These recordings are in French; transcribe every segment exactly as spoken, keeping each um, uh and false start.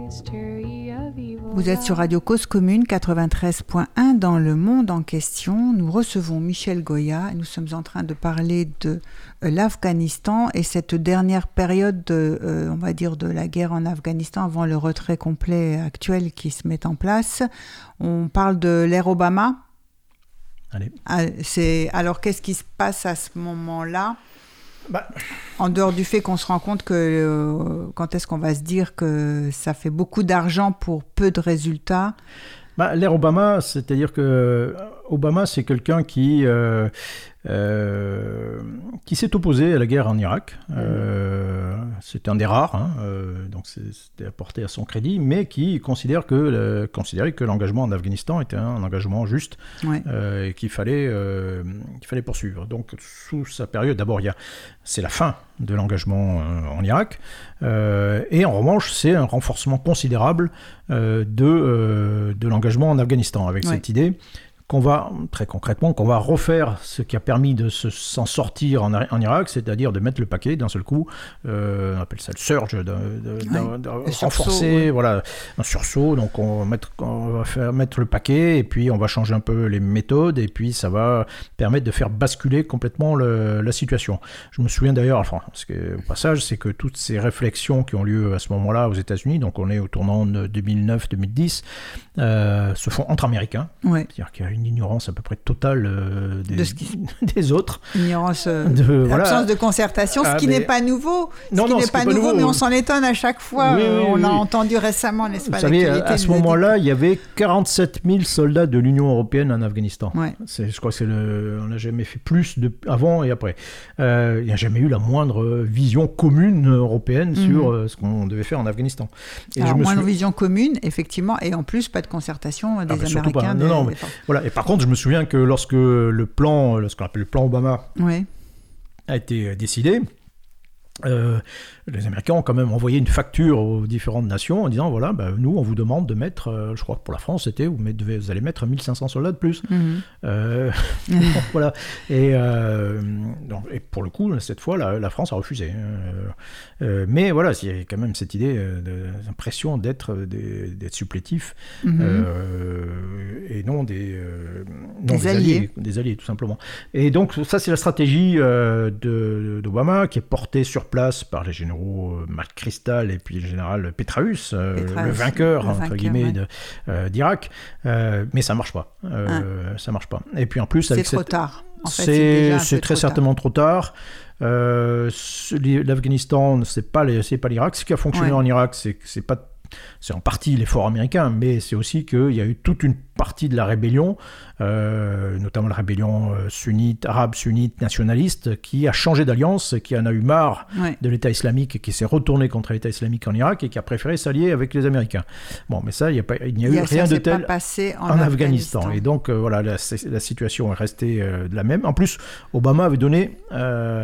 Vous êtes sur Radio Cause Commune quatre-vingt-treize point un dans le monde en question. Nous recevons Michel Goya et nous sommes en train de parler de euh, l'Afghanistan et cette dernière période, de, euh, on va dire, de la guerre en Afghanistan avant le retrait complet actuel qui se met en place. On parle de l'ère Obama. Allez. Ah, c'est, alors, qu'est-ce qui se passe à ce moment-là ? Bah. En dehors du fait qu'on se rend compte que euh, quand est-ce qu'on va se dire que ça fait beaucoup d'argent pour peu de résultats ? Bah, l'ère Obama, c'est-à-dire que Obama, c'est quelqu'un qui, euh, euh, qui s'est opposé à la guerre en Irak. Euh, c'est un des rares, hein, euh, donc c'est, c'était apporté à son crédit, mais qui considère que, le, considérait que l'engagement en Afghanistan était un engagement juste ouais. euh, et qu'il fallait, euh, qu'il fallait poursuivre. Donc, sous sa période, d'abord, il y a, c'est la fin de l'engagement euh, en Irak, euh, et en revanche, c'est un renforcement considérable euh, de, euh, de l'engagement en Afghanistan, avec ouais. cette idée qu'on va, très concrètement, qu'on va refaire ce qui a permis de se, s'en sortir en, en Irak, c'est-à-dire de mettre le paquet d'un seul coup, euh, on appelle ça le surge, de, de, ouais. de, de renforcer, sursaut, ouais. voilà, un sursaut, donc on va, mettre, on va faire mettre le paquet, et puis on va changer un peu les méthodes, et puis ça va permettre de faire basculer complètement le, la situation. Je me souviens d'ailleurs, enfin, parce que, au passage, c'est que toutes ces réflexions qui ont lieu à ce moment-là aux États-Unis, donc on est au tournant de deux mille neuf deux mille dix, euh, se font entre Américains, ouais. c'est-à-dire qu'il y a une ignorance à peu près totale euh, des, de ce qui... des autres. Ignorance, euh, de, l'absence voilà. de concertation, ce ah, qui mais... n'est pas nouveau. Ce non, qui non, n'est ce pas, qui pas nouveau, nouveau, mais on s'en étonne à chaque fois. Oui, oui, on oui. l'a entendu récemment, n'est-ce pas? Vous savez, à, à ce moment-là, il y avait quarante-sept mille soldats de l'Union européenne en Afghanistan. Ouais. C'est, je crois que c'est le, on n'a jamais fait plus de, avant et après. Euh, il n'y a jamais eu la moindre vision commune européenne mm-hmm. sur euh, ce qu'on devait faire en Afghanistan. Et Alors, je me moindre souviens... vision commune, effectivement, et en plus, pas de concertation des ah, Américains. Pas. Non, non, mais, voilà. Et par contre, je me souviens que lorsque le plan, ce qu'on appelle le plan Obama, oui. a été décidé, euh, les Américains ont quand même envoyé une facture aux différentes nations en disant voilà, bah, nous on vous demande de mettre, euh, je crois que pour la France c'était, vous, mettez, vous allez mettre mille cinq cents soldats de plus. Mm-hmm. Euh, bon, voilà. Et, euh, donc, et pour le coup, cette fois, la, la France a refusé. Euh, euh, mais voilà, il y a quand même cette idée, de, l'impression d'être, des, d'être supplétif mm-hmm. euh, et non des, euh, non des, des alliés. alliés. Des alliés, tout simplement. Et donc, ça, c'est la stratégie euh, de, d'Obama qui est portée sur place par les généraux McChrystal et puis le général Petraeus, euh, Petraeus le vainqueur, le entre vainqueur, guillemets, ouais. de, euh, d'Irak. Euh, mais ça ne marche pas. Euh, ah. Ça marche pas. Et puis en plus... C'est avec trop cette... tard. En fait, c'est, c'est, c'est très trop certainement tard. trop tard. Euh, l'Afghanistan, c'est pas, les, c'est pas l'Irak. Ce qui a fonctionné ouais. en Irak, c'est, c'est pas... C'est en partie l'effort américain, mais c'est aussi qu'il y a eu toute une partie de la rébellion, euh, notamment la rébellion sunnite, arabe sunnite nationaliste, qui a changé d'alliance, qui en a eu marre ouais. de l'État islamique, qui s'est retourné contre l'État islamique en Irak et qui a préféré s'allier avec les Américains. Bon, mais ça, il n'y a, pas, il n'y a eu il y a, rien de tel en, en Afghanistan. Afghanistan. Et donc, euh, voilà, la, la situation est restée euh, la même. En plus, Obama avait donné euh,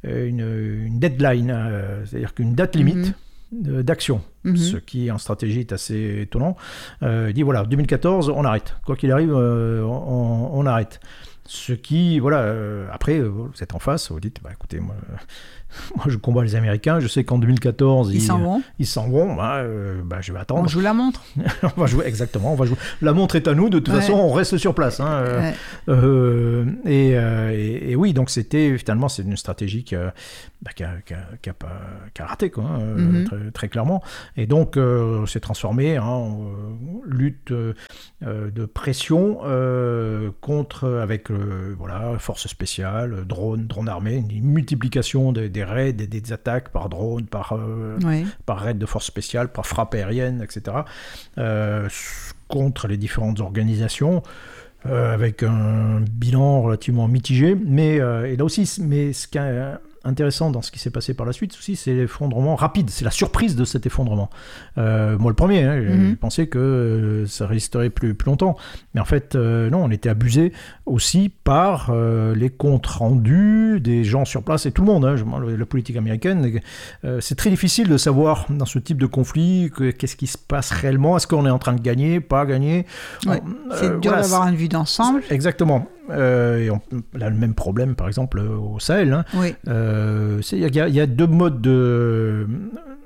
une, une deadline, euh, c'est-à-dire qu'une date limite. Mm-hmm. d'action, mm-hmm. ce qui en stratégie est assez étonnant. Euh, il dit voilà, deux mille quatorze, on arrête. Quoi qu'il arrive, euh, on, on arrête. Ce qui, voilà, euh, après, vous êtes en face, vous dites, bah, écoutez, moi, euh, moi je combats les Américains, je sais qu'en deux mille quatorze, ils, ils s'en vont. Ils s'en vont, bah, euh, bah, je vais attendre. On joue la montre. On va jouer, exactement, on va jouer. La montre est à nous, de toute ouais. façon, on reste sur place. Hein, ouais. euh, et, euh, et, et oui, donc c'était, finalement, c'est une stratégie qui a, bah, qui a, qui a, qui a, pas, qui a raté, quoi, hein, mm-hmm. très, très clairement. Et donc, euh, c'est transformé hein, en euh, lutte euh, de pression euh, contre, avec euh, voilà, forces spéciales, drones, drones armés, une multiplication des, des raids, des, des attaques par drone, par, euh, oui. par raid de forces spéciales, par frappe aérienne, et cetera, euh, contre les différentes organisations. Euh, avec un bilan relativement mitigé, mais euh, et là aussi, mais ce qui est intéressant dans ce qui s'est passé par la suite aussi, c'est l'effondrement rapide, c'est la surprise de cet effondrement. Euh, moi le premier, hein, mm-hmm. je pensais que euh, ça résisterait plus, plus longtemps, mais en fait euh, non, on était abusé aussi par euh, les comptes rendus des gens sur place et tout le monde. Hein, je, la politique américaine, euh, c'est très difficile de savoir dans ce type de conflit que, qu'est-ce qui se passe réellement, est-ce qu'on est en train de gagner, pas gagner. Ouais, on, c'est euh, dur voilà, d'avoir une vue d'ensemble. Exactement. Euh, et on, on a le même problème, par exemple, au Sahel. Hein. Oui. Euh, il y, y a deux modes de,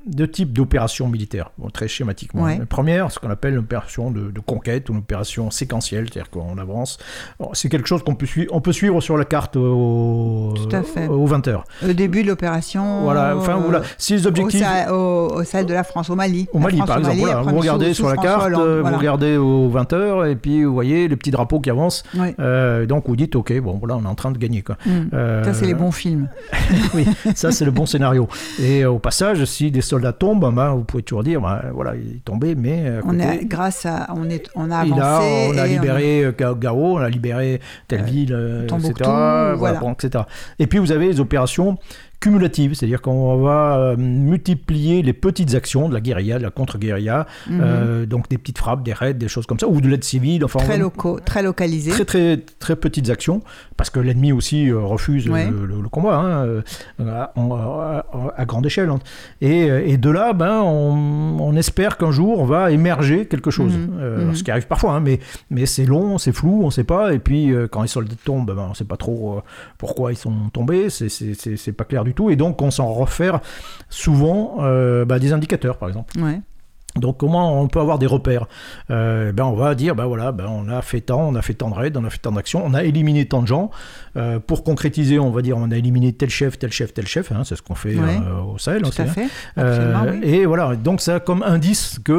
deux types d'opérations militaires, bon, très schématiquement. Ouais. La première, ce qu'on appelle l'opération de, de conquête ou l'opération séquentielle, c'est-à-dire qu'on avance. Alors, c'est quelque chose qu'on peut suivre, on peut suivre sur la carte au, Tout à fait. aux vingt heures. Au début de l'opération. Voilà, enfin, voilà. Si les objectifs. Au, au, au Sahel de la France, au Mali. Au Mali, par exemple. Mali, Voilà. Vous regardez sous, sur sous la carte, euh, voilà. Vous regardez aux vingt heures, et puis vous voyez les petits drapeaux qui avancent. Oui. Euh, donc vous dites, OK, bon, voilà, on est en train de gagner. Quoi. Mmh. Euh, ça, c'est les bons films. Oui, ça, c'est le bon scénario. Et euh, au passage, si des soldats tombent, ben, vous pouvez toujours dire, ben, voilà, il est tombé, mais. À côté, on est, grâce à. On, est, on a avancé. A, on a libéré on a... Gao, on a libéré telle euh, ville, et cetera. Voilà. Bon, et cetera. Et puis vous avez les opérations cumulative, c'est-à-dire qu'on va euh, multiplier les petites actions de la guérilla, de la contre-guérilla, mm-hmm. euh, donc des petites frappes, des raids, des choses comme ça, ou de l'aide civile. Enfin, très locaux, très localisées. Très, très, très petites actions, parce que l'ennemi aussi euh, refuse ouais. le, le, le combat, hein, euh, à, à, à grande échelle. Hein. Et, et de là, ben, on, on espère qu'un jour va émerger quelque chose, mm-hmm. Euh, mm-hmm. ce qui arrive parfois, hein, mais, mais c'est long, c'est flou, on ne sait pas, et puis euh, quand les soldats tombent, ben, on ne sait pas trop euh, pourquoi ils sont tombés, c'est, c'est, c'est, c'est pas clair du tout, et donc on s'en réfère souvent euh, bah, des indicateurs, par exemple. Ouais. Donc comment on peut avoir des repères ? euh, ben on va dire ben voilà ben on a fait tant, on a fait tant de raids, on a fait tant d'actions, on a éliminé tant de gens. Euh, pour concrétiser, on va dire on a éliminé tel chef, tel chef, tel chef. Hein, c'est ce qu'on fait ouais. euh, au Sahel. Tout aussi, à fait. Euh, oui. Et voilà, donc ça a comme indice que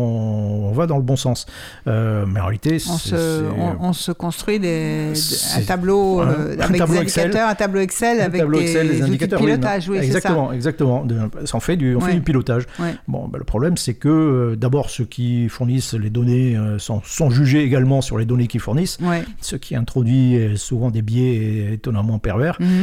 on, on va dans le bon sens. Euh, mais en réalité, on c'est, se, c'est, on, on se construit des, un tableau euh, un, avec un tableau des Excel, indicateurs, un tableau Excel un avec tableau des, Excel, des indicateurs. Outils de pilotage. Oui, oui, exactement, c'est ça. exactement. De, on fait du, on ouais. fait du pilotage. Ouais. Bon, ben, le problème, c'est que euh, d'abord ceux qui fournissent les données euh, sont, sont jugés également sur les données qu'ils fournissent, ouais. ce qui introduit euh, souvent des biais étonnamment pervers, mm-hmm.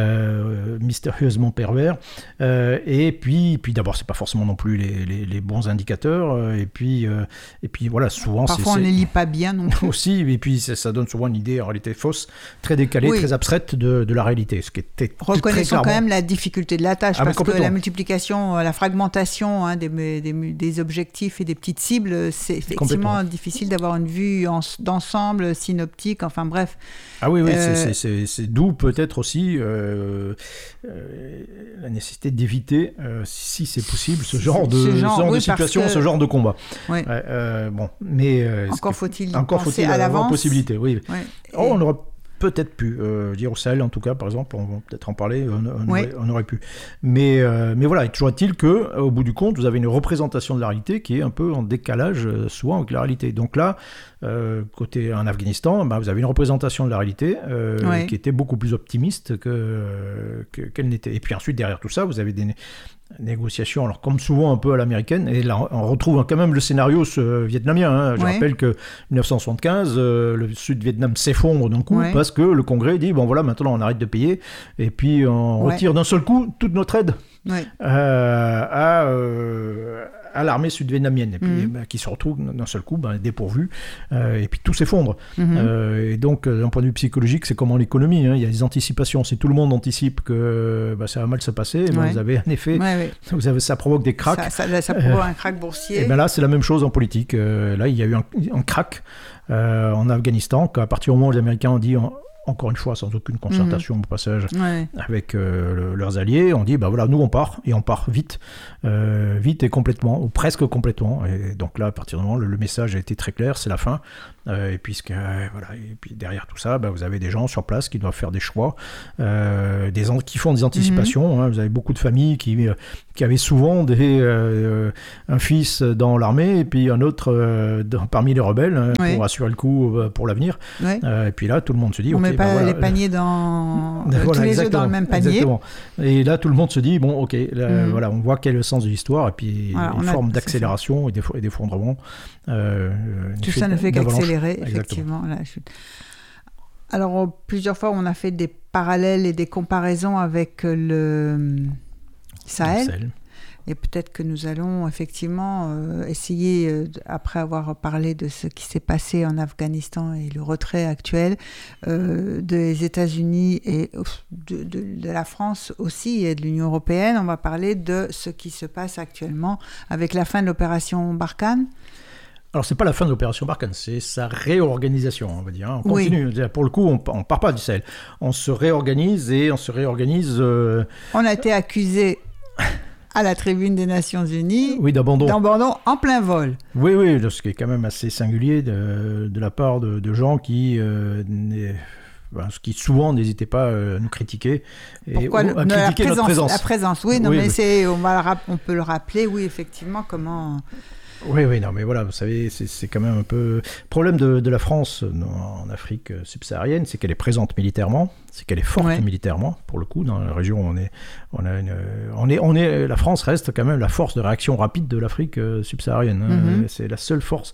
euh, mystérieusement pervers. Euh, et puis, puis d'abord, c'est pas forcément non plus les, les, les bons indicateurs. Euh, et puis, euh, et puis voilà, souvent parfois c'est, on c'est... ne les lit pas bien non plus. Aussi, et puis ça, ça donne souvent une idée en réalité fausse, très décalée, oui. très abstraite de, de la réalité, ce qui était reconnaissons très quand même la difficulté de la tâche, ah, parce que la multiplication, la fragmentation hein, des, des, des objectifs et des petites cibles, c'est effectivement difficile d'avoir une vue en, d'ensemble, synoptique, enfin bref. Ah oui, oui, euh... c'est, c'est, c'est, c'est d'où peut-être aussi euh, euh, la nécessité d'éviter, euh, si c'est possible, ce genre de, ce genre, ce genre oui, de situation, que... ce genre de combat. Oui. Euh, bon, mais euh, encore faut-il encore penser faut-il à l'avance. Avoir possibilité, oui. oui. Oh, on aura peut-être pu euh, dire au Sahel, en tout cas, par exemple, on va peut-être en parler, on, on, oui. aurait, on aurait pu. Mais, euh, mais voilà, toujours est-il qu'au bout du compte, vous avez une représentation de la réalité qui est un peu en décalage euh, souvent avec la réalité. Donc là, euh, côté en Afghanistan, bah, vous avez une représentation de la réalité euh, oui. qui était beaucoup plus optimiste que, que, qu'elle n'était. Et puis ensuite, derrière tout ça, vous avez des né- négociations, alors comme souvent un peu à l'américaine, et là on retrouve quand même le scénario ce, vietnamien. Hein. Je oui. rappelle que dix-neuf cent soixante-quinze, euh, le Sud-Vietnam s'effondre d'un coup oui. parce que le Congrès dit bon voilà, maintenant on arrête de payer et puis on ouais. retire d'un seul coup toute notre aide oui. euh, à, euh, à l'armée sud-vietnamienne et puis mmh. bah, qui se retrouve d'un seul coup bah, dépourvue euh, et puis tout s'effondre. Mmh. Euh, et donc d'un point de vue psychologique, c'est comme en économie, hein, il y a des anticipations. Si tout le monde anticipe que bah, ça va mal se passer, ouais. bah, vous avez un effet, ouais, ouais. Vous avez, ça provoque des cracks. Ça, ça, ça provoque euh, un crack boursier. Et ben là, c'est la même chose en politique. Euh, là, il y a eu un, un crack euh, en Afghanistan, qu'à partir du moment où les Américains ont dit... En, encore une fois, sans aucune concertation mmh. au passage, ouais. avec euh, le, leurs alliés, on dit, bah voilà, nous on part, et on part vite, euh, vite et complètement, ou presque complètement, et donc là, à partir du moment où le, le message a été très clair, c'est la fin, euh, et, puisque, euh, voilà, et puis derrière tout ça, bah, vous avez des gens sur place qui doivent faire des choix, euh, des an- qui font des anticipations, mmh. hein, vous avez beaucoup de familles qui, euh, qui avaient souvent des, euh, un fils dans l'armée, et puis un autre euh, dans, parmi les rebelles, hein, ouais. pour assurer le coup euh, pour l'avenir, ouais. euh, et puis là, tout le monde se dit, on okay, met pas ben voilà, les paniers dans voilà, tous les œufs dans le même panier. Exactement. Et là, tout le monde se dit bon, ok, là, mmh. voilà, on voit quel est le sens de l'histoire, et puis voilà, une forme a, d'accélération et, d'eff- et d'effondrement. Euh, tout ça ne fait qu'accélérer, effectivement, la chute. Alors, plusieurs fois, on a fait des parallèles et des comparaisons avec le Sahel. Le Sahel. Et peut-être que nous allons effectivement euh, essayer, euh, après avoir parlé de ce qui s'est passé en Afghanistan et le retrait actuel euh, des États-Unis et de, de, de la France aussi et de l'Union européenne, on va parler de ce qui se passe actuellement avec la fin de l'opération Barkhane. Alors, c'est pas la fin de l'opération Barkhane, c'est sa réorganisation, on va dire. On continue. Oui. Pour le coup, on ne part pas du Sahel. On se réorganise et on se réorganise... Euh... On a été accusé... à la tribune des Nations Unies. Oui, d'abandon. D'abandon en plein vol. Oui, oui, ce qui est quand même assez singulier de, de la part de, de gens qui... Euh, Ben, ce qui souvent n'hésitait pas à nous critiquer et Pourquoi ou, à le, critiquer la présence, notre présence. La présence, oui, non, oui, mais oui. C'est, on, va, on peut le rappeler, oui, effectivement, comment... Oui, oui, non, mais voilà, vous savez, c'est, c'est quand même un peu... Le problème de, de la France en Afrique subsaharienne, c'est qu'elle est présente militairement, c'est qu'elle est forte ouais. militairement, pour le coup, dans la région, on est, on a une, on est, on est, la France reste quand même la force de réaction rapide de l'Afrique subsaharienne. Hein. Mm-hmm. C'est la seule force,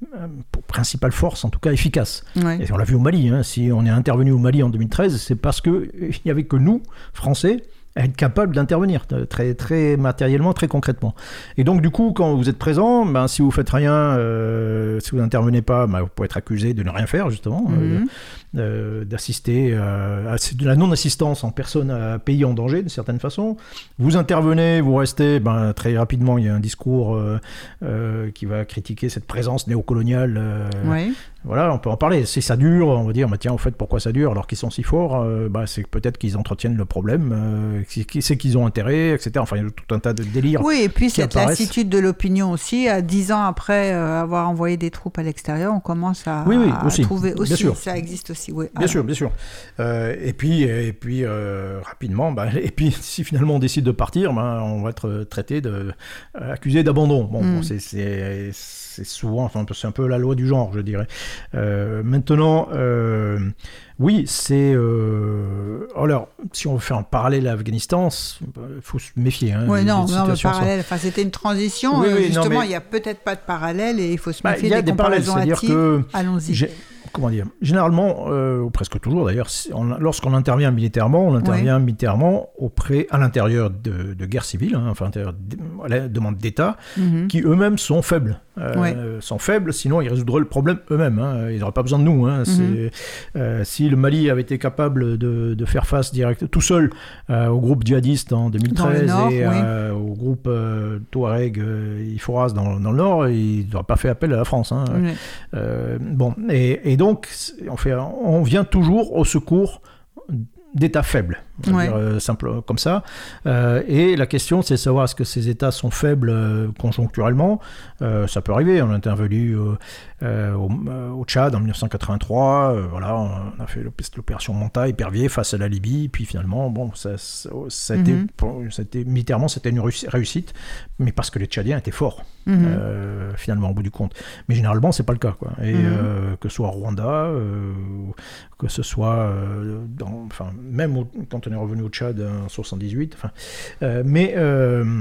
principale force, en tout cas efficace. Ouais. Et on l'a vu au Mali, hein. Si on est intervenu au Mali en deux mille treize, c'est parce qu'il n'y avait que nous, Français, à être capable d'intervenir très, très matériellement, très concrètement. Et donc, du coup, quand vous êtes présent, ben, si vous ne faites rien, euh, si vous n'intervenez pas, ben, vous pouvez être accusé de ne rien faire, justement, mm-hmm. euh, euh, d'assister euh, à de la non-assistance en personne à un pays en danger, d'une certaine façon. Vous intervenez, vous restez, ben, très rapidement, il y a un discours euh, euh, qui va critiquer cette présence néocoloniale. Euh, oui. Voilà, on peut en parler. Si ça dure, on va dire, bah, tiens, au fait, pourquoi ça dure alors qu'ils sont si forts euh, bah, c'est peut-être qu'ils entretiennent le problème, euh, c'est qu'ils ont intérêt, et cetera. Enfin, il y a tout un tas de délires. Oui, et puis cette lassitude de l'opinion aussi. À dix ans après euh, avoir envoyé des troupes à l'extérieur, on commence à, oui, oui, à aussi. trouver aussi. Bien sûr. Ça existe aussi, oui. Bien alors. sûr, bien sûr. Euh, et puis, et puis euh, rapidement, bah, et puis si finalement on décide de partir, bah, on va être traité de, euh, accusé d'abandon. Bon, mm. bon c'est, c'est, c'est souvent, enfin, c'est un peu la loi du genre, je dirais. Euh, maintenant, euh, oui, c'est... Euh, alors, si on veut faire un parallèle à l'Afghanistan, il faut se méfier. Hein, oui, non, non, le parallèle, enfin, c'était une transition. Oui, oui, justement, non, mais... il n'y a peut-être pas de parallèle et il faut se méfier bah, y a des, des comparaisons hâtives. Que Allons-y. J'ai... Comment dire, généralement, euh, ou presque toujours d'ailleurs, on, lorsqu'on intervient militairement, on intervient oui. militairement auprès, à l'intérieur de, de guerres civiles, hein, enfin, à la demande d'États, mm-hmm. qui eux-mêmes sont faibles. Euh, oui. sont faibles, sinon ils résoudraient le problème eux-mêmes. Hein. Ils n'auraient pas besoin de nous. Hein. Mm-hmm. Euh, si le Mali avait été capable de, de faire face direct, tout seul euh, au groupe djihadiste en deux mille treize nord, et oui. euh, au groupe euh, Touareg euh, Iforas dans, dans le nord, ils n'auraient pas fait appel à la France. Hein. Oui. Euh, bon, et, et donc on, fait, on vient toujours au secours d'États faibles, on va ouais. dire euh, simple comme ça. Euh, et la question, c'est de savoir est-ce que ces États sont faibles euh, conjoncturellement. Euh, ça peut arriver. On a intervenu euh, euh, au, euh, au Tchad en dix-neuf cent quatre-vingt-trois. Euh, voilà, on a fait l'opération Manta, épervier face à la Libye. Puis finalement, bon, ça, ça, ça, a, mm-hmm. été, pour, ça a été militairement, c'était une réussite, mais parce que les Tchadiens étaient forts. Mm-hmm. Euh, finalement, au bout du compte. Mais généralement, c'est pas le cas, quoi. Et mm-hmm. euh, que ce soit au Rwanda, euh, que ce soit euh, dans, enfin, même au, quand on est revenu au Tchad en soixante-dix-huit. Enfin, euh, mais euh,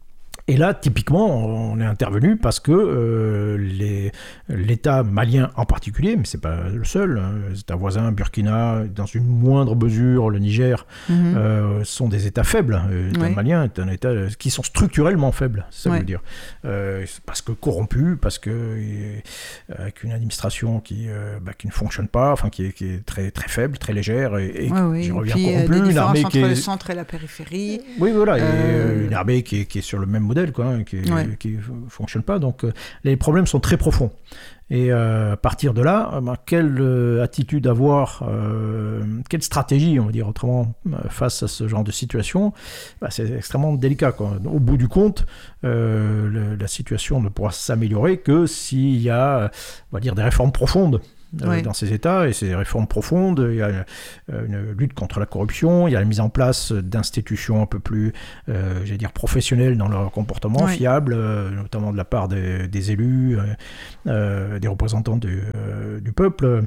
et là, typiquement, on est intervenu parce que euh, les, l'État malien en particulier, mais c'est pas le seul, hein, c'est un voisin, Burkina, dans une moindre mesure, le Niger, mm-hmm. euh, sont des États faibles. L'État oui. malien est un État qui sont structurellement faibles, ça oui. veut dire. Euh, parce que corrompu, parce que euh, avec une administration qui, euh, bah, qui ne fonctionne pas, enfin qui est, qui est très très faible, très légère, et, et oui, oui. j'y reviens puis, corrompu, euh, une armée entre qui est... le centre et la périphérie. Oui, voilà, euh... et une armée qui est, qui est sur le même modèle, quoi, hein, qui ne ouais. fonctionne pas. Donc, euh, les problèmes sont très profonds. Et euh, à partir de là, bah, quelle euh, attitude avoir, euh, quelle stratégie, on va dire autrement, face à ce genre de situation, bah, c'est extrêmement délicat, quoi. Au bout du compte, euh, le, la situation ne pourra s'améliorer que s'il y a, on va dire, des réformes profondes. Euh, oui. dans ces États, et ces réformes profondes, il y a une, une lutte contre la corruption, il y a la mise en place d'institutions un peu plus, euh, j'allais dire, professionnelles dans leur comportement, oui. fiables, euh, notamment de la part des, des élus, euh, euh, des représentants du, euh, du peuple.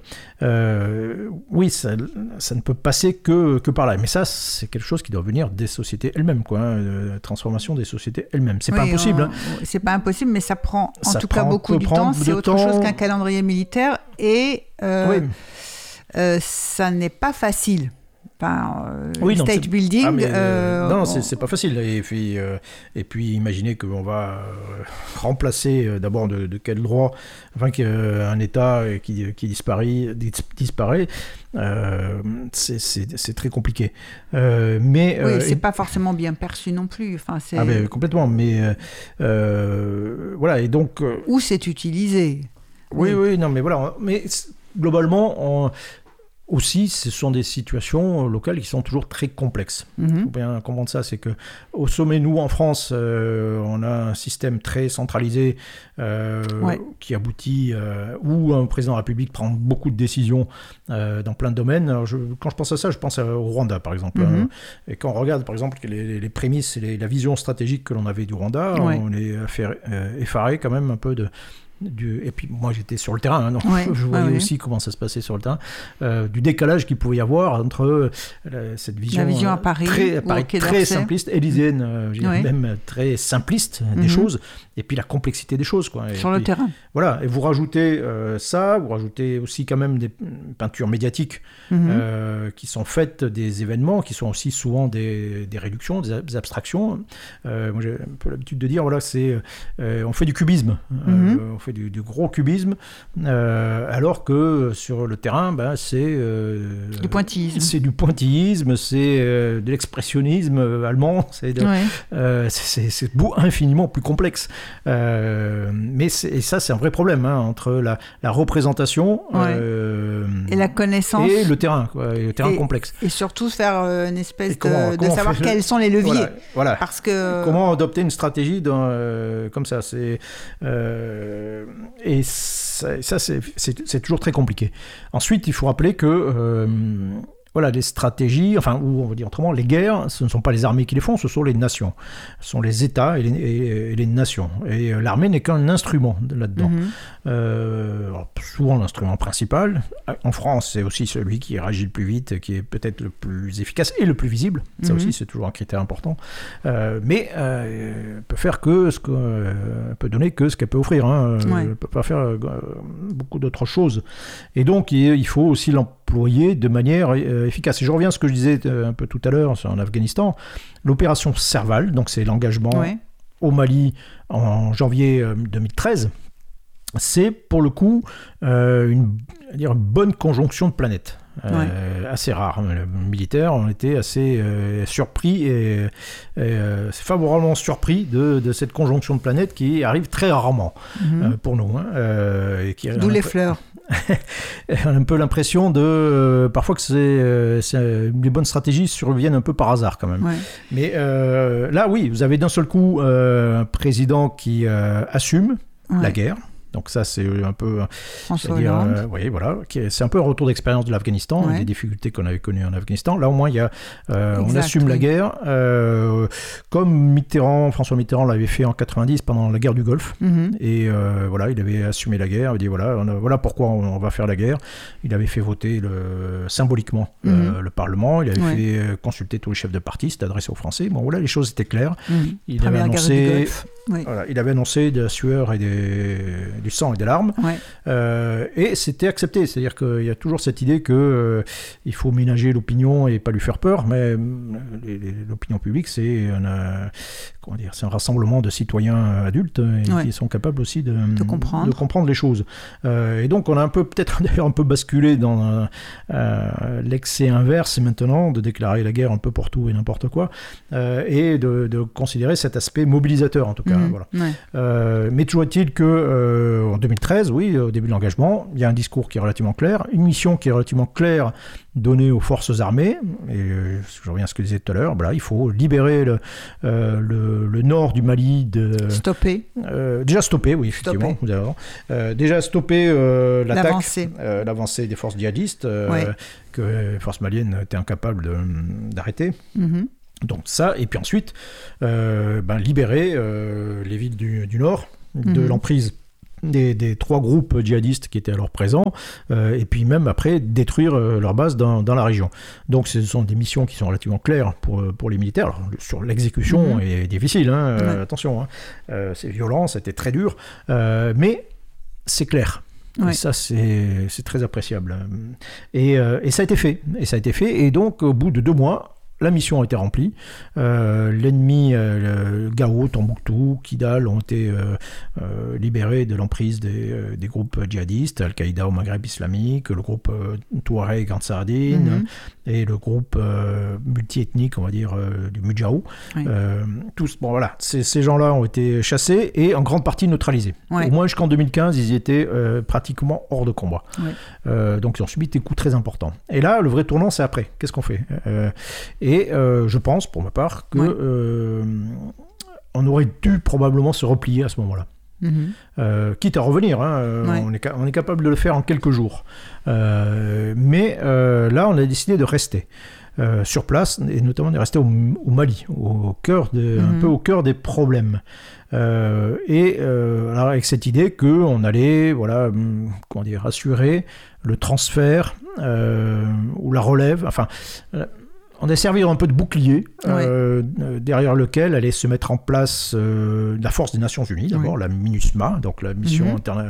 Euh, oui, ça, ça ne peut passer que, que par là. Mais ça, c'est quelque chose qui doit venir des sociétés elles-mêmes, quoi, hein, la transformation des sociétés elles-mêmes. C'est oui, pas impossible. On... Hein. C'est pas impossible, mais ça prend en ça tout cas beaucoup du temps. C'est autre temps. chose qu'un calendrier militaire. Et euh, oui. euh, ça n'est pas facile. Enfin, euh, oui, non, state c'est... building. Ah, mais, euh, non, on... c'est, c'est pas facile. Et puis, euh, et puis imaginez qu'on va remplacer euh, d'abord de, de quel droit, enfin qu'un État qui, qui disparaît, disparaît euh, c'est, c'est, c'est très compliqué. Euh, mais oui, euh, c'est et... pas forcément bien perçu non plus. Enfin, c'est... Ah, mais complètement. Mais euh, voilà, et donc. Euh... Où c'est utilisé. Oui, oui, oui, non, mais voilà. Mais globalement, on, aussi, ce sont des situations locales qui sont toujours très complexes. Il mm-hmm. faut bien comprendre ça, c'est qu'au sommet, nous, en France, euh, on a un système très centralisé euh, ouais. qui aboutit, euh, où un président de la République prend beaucoup de décisions euh, dans plein de domaines. Alors je, quand je pense à ça, je pense au Rwanda, par exemple. Mm-hmm. Euh, et quand on regarde, par exemple, les, les prémices et les, la vision stratégique que l'on avait du Rwanda, ouais. on est fait, euh, effaré quand même un peu de... Du, et puis moi j'étais sur le terrain, hein, donc ouais, je voyais ouais, aussi ouais. comment ça se passait sur le terrain, euh, du décalage qu'il pouvait y avoir entre euh, cette vision, la vision à Paris, très, à Paris, très simpliste, élyséenne, euh, ouais. même très simpliste mm-hmm. des choses, et puis la complexité des choses. Quoi. Et sur puis, le terrain. Voilà, et vous rajoutez euh, ça, vous rajoutez aussi quand même des peintures médiatiques mm-hmm. euh, qui sont faites des événements, qui sont aussi souvent des, des réductions, des abstractions. Euh, moi j'ai un peu l'habitude de dire, voilà, c'est, euh, on fait du cubisme. Mm-hmm. Euh, on fait Du, du gros cubisme, euh, alors que sur le terrain, ben, c'est, euh, du pointillisme. C'est du pointillisme, c'est euh, de l'expressionnisme allemand, c'est, de, ouais. euh, c'est, c'est, c'est infiniment plus complexe. Euh, mais c'est, et ça, c'est un vrai problème hein, entre la, la représentation ouais. euh, et la connaissance et le terrain, quoi, et le terrain et, complexe. Et surtout faire euh, une espèce comment, de, comment de savoir quels sont les leviers. Voilà, voilà. Parce que... Comment adopter une stratégie dans, euh, comme ça, c'est euh, et ça, ça c'est, c'est, c'est toujours très compliqué. Ensuite, il faut rappeler que euh, voilà, les stratégies, enfin, ou on va dire autrement, les guerres, ce ne sont pas les armées qui les font, ce sont les nations. Ce sont les États et les, et, et les nations. Et euh, l'armée n'est qu'un instrument là-dedans. Mm-hmm. Euh, alors, souvent l'instrument principal. En France, c'est aussi celui qui réagit le plus vite, qui est peut-être le plus efficace et le plus visible. Ça mm-hmm. aussi, c'est toujours un critère important. Euh, mais euh, peut faire que ce que euh, peut donner que ce qu'elle peut offrir. Hein. Ouais. Elle ne peut pas faire euh, beaucoup d'autres choses. Et donc, il, il faut aussi l'employer de manière euh, efficace. Et je reviens à ce que je disais un peu tout à l'heure en Afghanistan. L'opération Serval, donc c'est l'engagement ouais. au Mali en janvier deux mille treize. C'est pour le coup euh, une, dire, une bonne conjonction de planètes, euh, ouais. assez rare. Les militaires ont été assez euh, surpris et, et euh, favorablement surpris de, de cette conjonction de planètes qui arrive très rarement mm-hmm. euh, pour nous. Hein, euh, et qui D'où les peu... fleurs. On a un peu l'impression de euh, parfois que c'est, euh, c'est, les bonnes stratégies surviennent un peu par hasard quand même. Ouais. Mais euh, là, oui, vous avez d'un seul coup euh, un président qui euh, assume ouais. la guerre. Donc ça, c'est un peu... François Hollande. Euh, oui, voilà. C'est un peu un retour d'expérience de l'Afghanistan, ouais. des difficultés qu'on avait connues en Afghanistan. Là, au moins, il y a, euh, exact, on assume oui. la guerre, euh, comme Mitterrand, François Mitterrand l'avait fait en quatre-vingt-dix pendant la guerre du Golfe. Mm-hmm. Et euh, voilà, il avait assumé la guerre. Il dit, voilà, on a, voilà pourquoi on, on va faire la guerre. Il avait fait voter le, symboliquement mm-hmm. euh, le Parlement. Il avait ouais. fait consulter tous les chefs de parti. C'était adressé aux Français. Bon, voilà, les choses étaient claires. Mm-hmm. Il Première avait annoncé... guerre du Golfe. Oui. Voilà, il avait annoncé de la sueur et des, du sang et des larmes, ouais. euh, et c'était accepté. C'est-à-dire qu'il y a toujours cette idée qu'il euh, faut ménager l'opinion et pas lui faire peur, mais les, les, l'opinion publique, c'est un, euh, comment dire, c'est un rassemblement de citoyens adultes et ouais. qui sont capables aussi de, de, comprendre. de comprendre les choses. Euh, et donc on a un peu, peut-être d'ailleurs un peu basculé dans euh, l'excès inverse maintenant, de déclarer la guerre un peu pour tout et n'importe quoi, euh, et de, de considérer cet aspect mobilisateur en tout cas. Mmh, voilà. ouais. euh, mais toujours est-il que euh, en deux mille treize, oui, au début de l'engagement, il y a un discours qui est relativement clair, une mission qui est relativement claire donnée aux forces armées. Et euh, je reviens à ce que je disais tout à l'heure. Voilà, il faut libérer le, euh, le, le nord du Mali. De, stopper. Euh, déjà stopper, oui, effectivement. Stopper. Vous avez raison. Euh, déjà stopper euh, l'attaque, l'avancée. Euh, l'avancée des forces djihadistes euh, ouais. que les forces maliennes étaient incapables de, d'arrêter. Mm-hmm. Donc ça, et puis ensuite, euh, ben, libérer euh, les villes du, du Nord de mmh. l'emprise des, des trois groupes djihadistes qui étaient alors présents, euh, et puis même après détruire euh, leur base dans, dans la région. Donc ce sont des missions qui sont relativement claires pour, pour les militaires. Alors, sur l'exécution mmh. est difficile, hein, euh, ouais. attention, hein, euh, c'est violent, c'était très dur, euh, mais c'est clair. Ouais. Et ça, c'est, c'est très appréciable. Et, euh, et ça a été fait. Et ça a été fait, et donc au bout de deux mois, la mission a été remplie. Euh, l'ennemi, euh, le Gao, Tombouctou, Kidal ont été euh, euh, libérés de l'emprise des, euh, des groupes djihadistes, Al-Qaïda au Maghreb islamique, le groupe euh, Touareg Ansar-Dine mm-hmm. et le groupe euh, multiethnique, on va dire, euh, du Mujahou. Oui. Euh, tous, bon voilà, ces, ces gens-là ont été chassés et en grande partie neutralisés. Oui. Au moins jusqu'en deux mille quinze, ils étaient euh, pratiquement hors de combat. Oui. Euh, donc ils ont subi des coups très importants. Et là, le vrai tournant, c'est après. Qu'est-ce qu'on fait ? euh, Et euh, je pense, pour ma part, qu'on ouais. euh, aurait dû probablement se replier à ce moment-là. Mmh. Euh, quitte à revenir, hein, ouais. on, est, on est capable de le faire en quelques jours. Euh, mais euh, là, on a décidé de rester euh, sur place, et notamment de rester au, au Mali, au cœur de, mmh. un peu au cœur des problèmes. Euh, et euh, alors avec cette idée qu'on allait, voilà, comment dire, assurer le transfert euh, ou la relève, enfin... Euh, on a servi un peu de bouclier euh, oui. derrière lequel allait se mettre en place euh, la force des Nations Unies, d'abord oui. la MINUSMA, donc la mission mm-hmm. interna-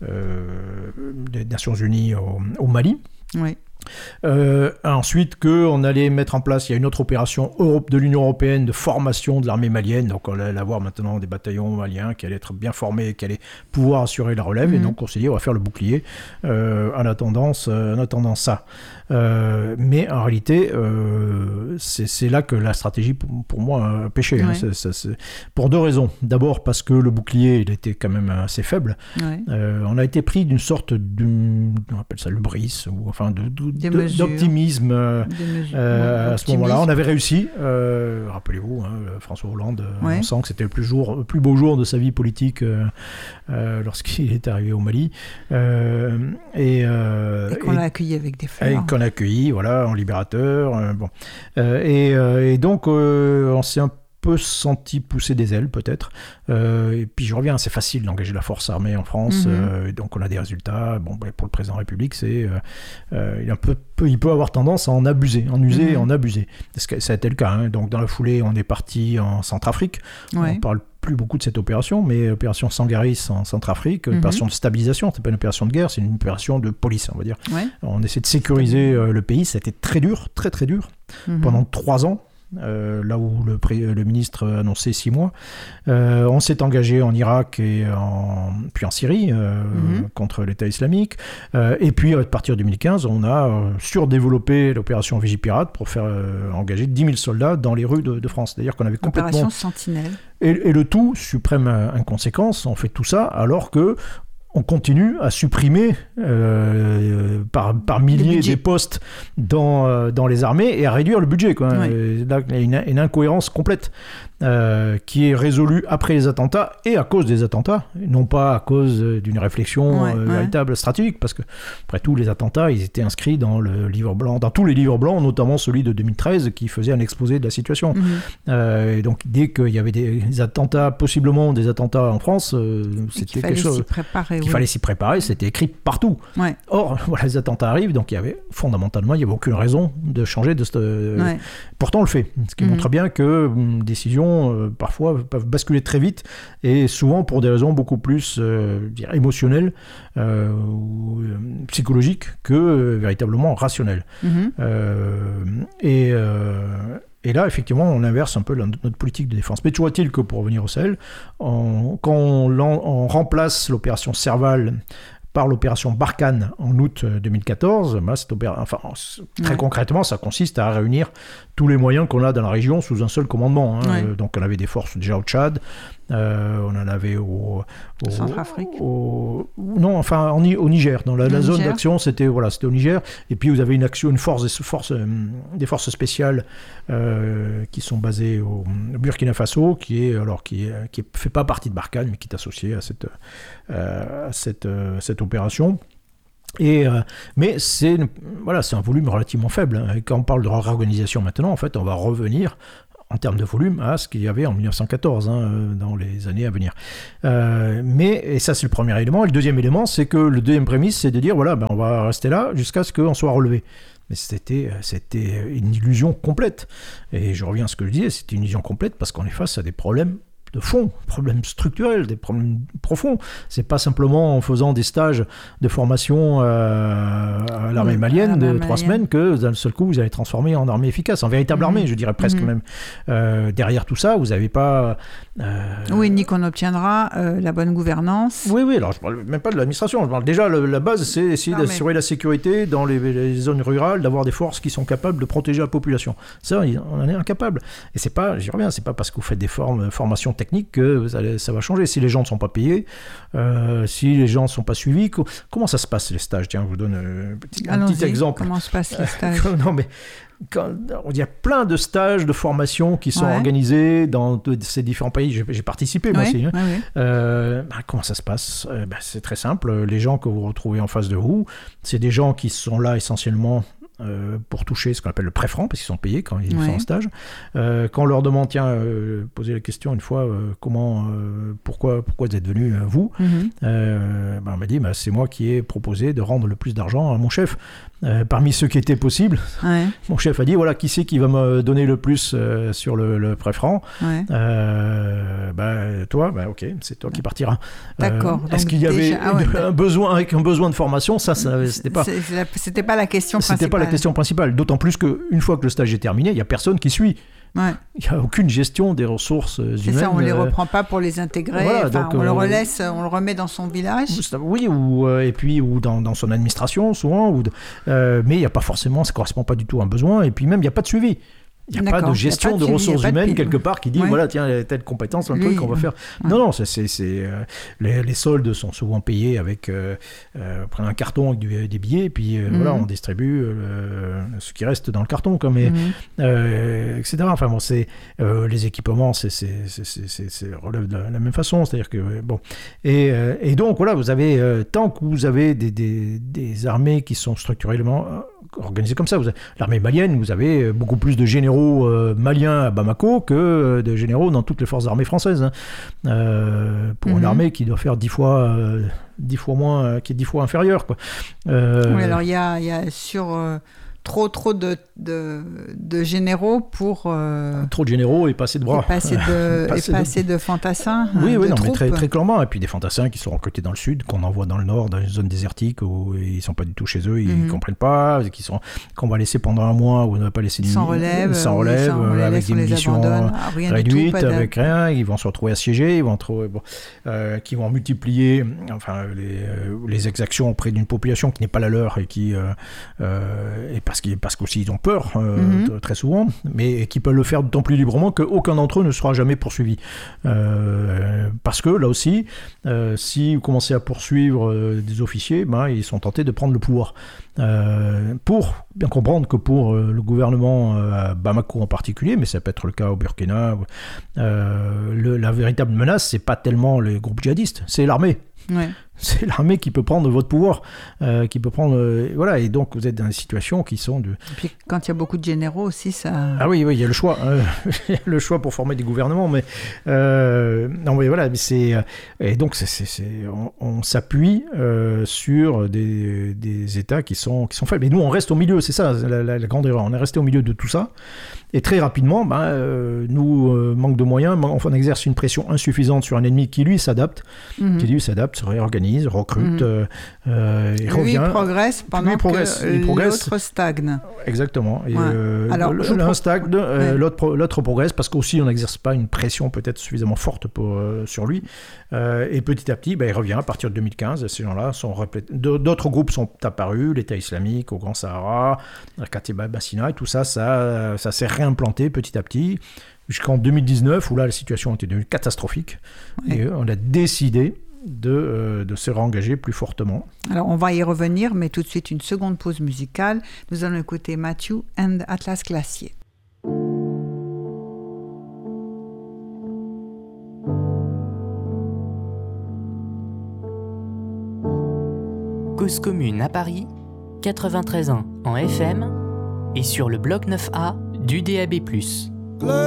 euh, des Nations Unies au, au Mali. Oui. Euh, ensuite qu'on allait mettre en place, il y a une autre opération Europe, de l'Union Européenne de formation de l'armée malienne, donc on allait avoir maintenant des bataillons maliens qui allaient être bien formés, qui allaient pouvoir assurer la relève, mmh. et donc on s'est dit on va faire le bouclier euh, en, attendant, euh, en attendant ça. Euh, mais en réalité, euh, c'est, c'est là que la stratégie pour, pour moi a péché. Ouais. Hein, c'est, c'est, c'est... Pour deux raisons. D'abord parce que le bouclier il était quand même assez faible. Ouais. Euh, on a été pris d'une sorte d'une, on appelle ça l'hubris, ou enfin de, de, de, d'optimisme euh, euh, à ce moment-là. On avait réussi. Euh, rappelez-vous, hein, François Hollande, ouais. on sent que c'était le plus, jour, le plus beau jour de sa vie politique euh, euh, lorsqu'il est arrivé au Mali. Euh, et, euh, et qu'on et, l'a accueilli avec des fleurs. On a accueilli, voilà, en libérateur. Euh, bon. euh, et, euh, et donc, euh, on s'est un peu senti pousser des ailes, peut-être. Euh, et puis, je reviens, c'est facile d'engager la force armée en France. Mm-hmm. Euh, donc, on a des résultats. Bon, ben, pour le président de la République, c'est, euh, euh, il, un peu, peut, il peut avoir tendance à en abuser, en user mm-hmm. et en abuser. Parce que ça a été le cas. Hein. Donc, dans la foulée, on est parti en Centrafrique. Ouais. On parle plus beaucoup de cette opération, mais opération Sangaris en Centrafrique, mm-hmm. opération de stabilisation, c'est pas une opération de guerre, c'est une opération de police, on va dire. Ouais. On essaie de sécuriser euh, le pays, ça a été très dur, très très dur, mm-hmm. pendant trois ans. Euh, là où le, pré- le ministre annonçait six mois. Euh, on s'est engagé en Irak et en, puis en Syrie euh, mm-hmm. contre l'État islamique. Euh, et puis à partir de deux mille quinze, on a euh, surdéveloppé l'opération Vigipirate pour faire euh, engager dix mille soldats dans les rues de, de France. C'est-à-dire qu'on avait complètement... Opération Sentinelle. Et, et le tout, suprême inconséquence, on fait tout ça alors que on continue à supprimer euh, par, par milliers des postes dans, euh, dans les armées et à réduire le budget. Quoi. Oui. Euh, là, il y a une, une incohérence complète euh, qui est résolue après les attentats et à cause des attentats, non pas à cause d'une réflexion ouais, euh, ouais. véritable stratégique, parce que après tout, les attentats, ils étaient inscrits dans le livre blanc, dans tous les livres blancs, notamment celui de deux mille treize qui faisait un exposé de la situation. Mm-hmm. Euh, et donc, dès qu'il y avait des attentats, possiblement des attentats en France, euh, c'était quelque chose... Préparer, qu'il oui. fallait s'y préparer, c'était écrit partout. Ouais. Or, voilà, les attentats arrivent, donc il y avait fondamentalement, il n'y avait aucune raison de changer de cette... Ouais. Pourtant, on le fait, ce qui mmh. montre bien que hum, décisions, euh, parfois, peuvent basculer très vite, et souvent pour des raisons beaucoup plus euh, je dirais, émotionnelles euh, ou euh, psychologiques que euh, véritablement rationnelles. Mmh. Euh, et... Euh, Et là, effectivement, on inverse un peu notre politique de défense. Mais toujours est-il que, pour revenir au Sahel, on, quand on, on remplace l'opération Serval par l'opération Barkhane en août deux mille quatorze, bah, cette opéra... enfin, très ouais. concrètement, ça consiste à réunir tous les moyens qu'on a dans la région sous un seul commandement. Hein. Ouais. Euh, donc on avait des forces déjà au Tchad, euh, on en avait au... au Centrafrique au, non, enfin au, au Niger. Dans la, la zone Niger. d'action, c'était, voilà, c'était au Niger. Et puis vous avez une action, une force, des forces, des forces spéciales euh, qui sont basées au Burkina Faso, qui est alors qui qui fait pas partie de Barkhane, mais qui est associée à cette euh, à cette euh, cette opération. Et, euh, mais c'est, voilà, c'est un volume relativement faible. Hein. Et quand on parle de réorganisation maintenant, en fait, on va revenir en termes de volume à ce qu'il y avait en dix-neuf cent quatorze, hein, dans les années à venir. Euh, mais, et ça c'est le premier élément. Et le deuxième élément, c'est que le deuxième prémisse, c'est de dire, voilà, ben, on va rester là jusqu'à ce qu'on soit relevé. Mais c'était, c'était une illusion complète. Et je reviens à ce que je disais, c'était une illusion complète parce qu'on est face à des problèmes de fond, problèmes structurels, des problèmes profonds. C'est pas simplement en faisant des stages de formation euh, à l'armée oui, malienne l'armée de malienne. trois semaines que d'un seul coup vous allez transformer en armée efficace, en véritable mmh. armée, je dirais presque mmh. même. Euh, derrière tout ça, vous n'avez pas... Euh... Oui, ni qu'on obtiendra euh, la bonne gouvernance. Oui, oui, alors je ne parle même pas de l'administration. Je parle déjà, le, la base, c'est essayer non, d'assurer mais... la sécurité dans les, les zones rurales, d'avoir des forces qui sont capables de protéger la population. Ça, on en est incapable. Et c'est pas, j'y reviens, c'est pas parce que vous faites des formes, formations techniques que vous allez, ça va changer. Si les gens ne sont pas payés, euh, si les gens ne sont pas suivis, co- comment ça se passe les stages ? Tiens, je vous donne un petit, un petit exemple. Comment se passent les stages ? Non, mais quand, il y a plein de stages de formation qui sont ouais. organisés dans ces différents pays. J'ai, j'ai participé moi ouais, aussi. Hein. Ouais, ouais. Euh, bah, comment ça se passe ? euh, bah, C'est très simple. Les gens que vous retrouvez en face de vous, c'est des gens qui sont là essentiellement Euh, pour toucher ce qu'on appelle le pré-franc, parce qu'ils sont payés quand ils ouais. sont en stage. Euh, quand on leur demande, tiens, euh, poser la question une fois, euh, comment, euh, pourquoi, pourquoi vous êtes venu, euh, vous mm-hmm. euh, ben, on m'a dit, ben, c'est moi qui ai proposé de rendre le plus d'argent à mon chef. Euh, parmi ceux qui étaient possibles, ouais. mon chef a dit, voilà, qui c'est qui va me donner le plus euh, sur le, le pré-franc ouais. euh, ben, toi, ben, ok, c'est toi qui partiras. D'accord. Euh, est-ce qu'il y avait déjà, ah ouais, un, besoin, avec un besoin de formation ? Ça, ça c'était pas... C'est, c'était pas la question principale. C'était pas la question principale, d'autant plus qu'une fois que le stage est terminé, il n'y a personne qui suit. Ouais. Il n'y a aucune gestion des ressources humaines. C'est ça, on ne les reprend pas pour les intégrer, voilà, enfin, donc, on euh, le relaisse, on le remet dans son village. Oui, ou, euh, et puis ou dans, dans son administration souvent, ou de, euh, mais il n'y a pas forcément, ça ne correspond pas du tout à un besoin, et puis même il n'y a pas de suivi. Il n'y a D'accord. pas de gestion de, de ressources humaines quelque part qui dit, ouais. voilà, tiens, telle compétence, un Lui, truc qu'on va faire. Ouais. Non, non, c'est, c'est, c'est, euh, les, les soldes sont souvent payés avec euh, euh, prenez un carton avec du, des billets, et puis euh, mm-hmm. voilà, on distribue euh, ce qui reste dans le carton, quoi, mais, mm-hmm. euh, et cetera. Enfin bon, c'est, euh, les équipements, c'est, c'est, c'est, c'est, c'est, c'est relève de la, la même façon, c'est-à-dire que, bon. Et, euh, et donc, voilà, vous avez, euh, tant que vous avez des, des, des armées qui sont structurellement organisées comme ça, vous avez, l'armée malienne, vous avez beaucoup plus de généraux Euh, maliens à Bamako que euh, de généraux dans toutes les forces armées françaises hein. euh, pour mm-hmm. une armée qui doit faire dix fois euh, dix fois moins euh, qui est dix fois inférieure quoi. Euh... Oui, alors il y a, y a sur euh, trop trop de, de, de généraux pour euh... trop de généraux et pas assez de bras et pas assez de, et pas assez de... de fantassins oui hein, oui de non troupes. mais très, très clairement et puis des fantassins qui sont recrutés dans le sud qu'on envoie dans le nord dans une zone désertique où ils sont pas du tout chez eux ils mm-hmm. comprennent pas qui sont qu'on va laisser pendant un mois ou on ne va pas laisser sans relève sans relève oui, sans euh, avec des munitions ah, réduites tout, avec rien ils vont se retrouver assiégés ils vont trouver bon, euh, qui vont multiplier enfin les, euh, les exactions auprès d'une population qui n'est pas la leur et qui euh, euh, et parce qu'ils parce qu'aussi ils ont peur euh, mm-hmm. très souvent, mais qui peuvent le faire d'autant plus librement qu'aucun d'entre eux ne sera jamais poursuivi. Euh, parce que là aussi, euh, si vous commencez à poursuivre euh, des officiers, ben, ils sont tentés de prendre le pouvoir. Euh, pour bien comprendre que pour euh, le gouvernement euh, à Bamako en particulier, mais ça peut être le cas au Burkina, euh, le, la véritable menace, c'est pas tellement les groupes djihadistes, c'est l'armée. Ouais. C'est l'armée qui peut prendre votre pouvoir, euh, qui peut prendre, euh, voilà, et donc vous êtes dans des situations qui sont de. Et puis quand il y a beaucoup de généraux aussi, ça. Ah oui, oui, il y a le choix, euh, le choix pour former des gouvernements, mais euh, non, mais voilà, mais c'est et donc c'est, c'est, c'est on, on s'appuie euh, sur des, des États qui sont qui sont faibles. Mais nous, on reste au milieu, c'est ça la, la, la grande erreur. On est resté au milieu de tout ça. Et très rapidement, ben, euh, nous, euh, manque de moyens, on exerce une pression insuffisante sur un ennemi qui, lui, s'adapte, mmh. qui, lui, s'adapte, se réorganise, recrute, mmh. euh, euh, et lui, revient. Il progresse pendant lui, progresse, que il progresse. L'autre stagne. Exactement. Et, ouais. euh, Alors, le, l'un pro... stagne, euh, ouais. l'autre, l'autre progresse, parce qu'aussi, on n'exerce pas une pression peut-être suffisamment forte pour, euh, sur lui. Euh, et petit à petit, ben, il revient à partir de deux mille quinze. Ces gens-là sont replét... D'autres groupes sont apparus, l'État islamique au Grand Sahara, la Katiba Bassina, et tout ça, ça, ça s'est réimplanté petit à petit, jusqu'en deux mille dix-neuf, où là, la situation était devenue catastrophique. Ouais. Et on a décidé de, euh, de se réengager plus fortement. Alors, on va y revenir, mais tout de suite, une seconde pause musicale. Nous allons écouter Matthew and Atlas Glacier. Cause commune à Paris, quatre-vingt-treize ans en F M et sur le bloc neuf A du D A B plus.